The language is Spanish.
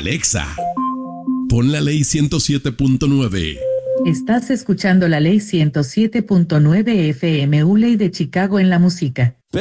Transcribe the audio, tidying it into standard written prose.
Alexa, pon la ley 107.9. Estás escuchando la ley 107.9 FM, Ley de Chicago en la música.